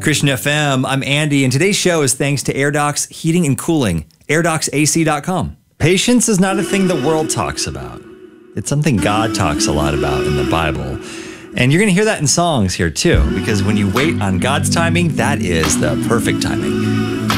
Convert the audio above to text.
Christian FM. I'm Andy, and today's show is thanks to AirDocs Heating and Cooling, AirDocsAC.com. Patience is not a thing the world talks about. It's something God talks a lot about in the Bible. And you're going to hear that in songs here too, because when you wait on God's timing, that is the perfect timing.